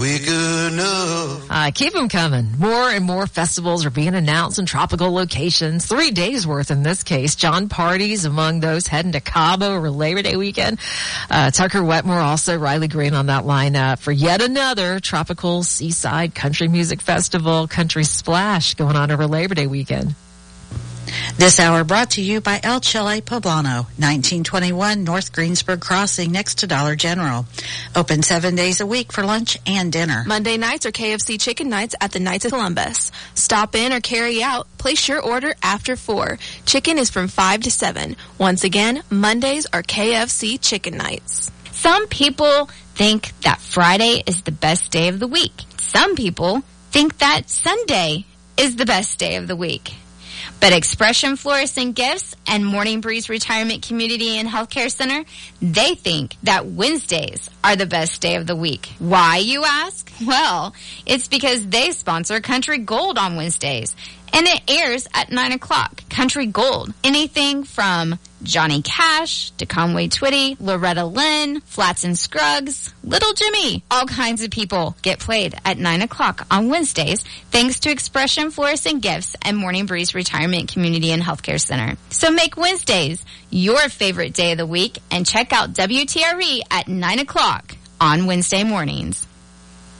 Keep them coming. More and more festivals are being announced in tropical locations. 3 days worth in this case. John Party's among those heading to Cabo over Labor Day weekend. Tucker Wetmore also, Riley Green on that lineup for yet another tropical seaside country music festival, Country Splash, going on over Labor Day weekend. This hour brought to you by El Chile Poblano, 1921 North Greensburg Crossing next to Dollar General. Open 7 days a week for lunch and dinner. Monday nights are KFC Chicken Nights at the Knights of Columbus. Stop in or carry out. Place your order after 4. Chicken is from 5 to 7. Once again, Mondays are KFC Chicken Nights. Some people think that Friday is the best day of the week. Some people think that Sunday is the best day of the week. But Expression Florists and Gifts and Morning Breeze Retirement Community and Healthcare Center, they think that Wednesdays are the best day of the week. Why, you ask? Well, it's because they sponsor Country Gold on Wednesdays. And it airs at 9 o'clock. Country Gold. Anything from Johnny Cash to Conway Twitty, Loretta Lynn, Flats and Scruggs, Little Jimmy. All kinds of people get played at 9 o'clock on Wednesdays thanks to Expression Florists and Gifts and Morning Breeze Retirement Community and Healthcare Center. So make Wednesdays your favorite day of the week and check out WTRE at 9 o'clock on Wednesday mornings.